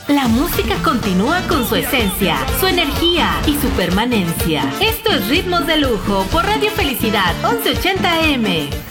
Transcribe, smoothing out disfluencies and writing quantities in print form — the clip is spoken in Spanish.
La música continúa con su esencia, su energía y su permanencia. Esto es Ritmos de Lujo por Radio Felicidad 1180 AM.